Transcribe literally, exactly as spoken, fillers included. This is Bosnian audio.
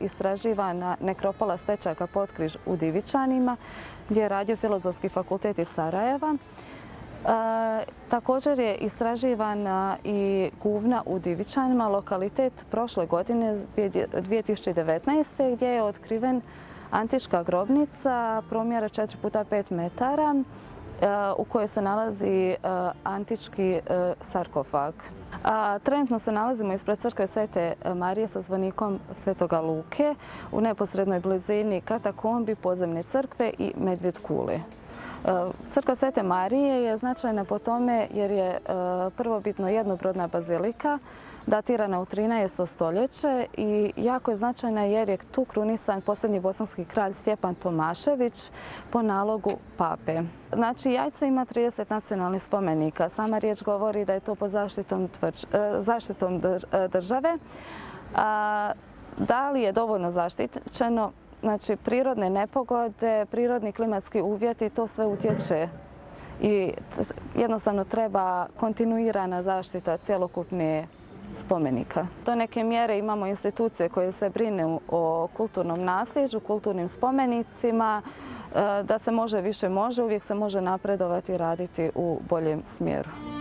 istraživana nekropola Stečajka Potkriž u Divičanima, gdje je radio Filozofski fakultet iz Sarajeva. E, također je istraživana i Guvna u Divičanima, lokalitet prošle godine, dvije tisuće devetnaeste. gdje je otkriven antička grobnica promjera četiri puta pet metara u kojoj se nalazi antički sarkofag. Trenutno se nalazimo ispred crkve Svete Marije sa zvonikom Svetoga Luke u neposrednoj blizini katakombi, podzemne crkve i Medvjed kule. Crkva Svete Marije je značajna po tome jer je prvobitno jednobrodna bazilika datirana u trinaestom stoljeće i jako je značajna jer je tu krunisan posljednji bosanski kralj Stjepan Tomašević po nalogu pape. Znači, Jajce ima trideset nacionalnih spomenika. Sama riječ govori da je to pod zaštitom, tvrđ, zaštitom države. Da li je dovoljno zaštićeno? Znači, prirodne nepogode, prirodni klimatski uvjeti, to sve utječe i jednostavno treba kontinuirana zaštita cjelokupne spomenika. Do neke mjere imamo institucije koje se brinu o kulturnom nasljeđu, kulturnim spomenicima, da se može više može, uvijek se može napredovati i raditi u boljem smjeru.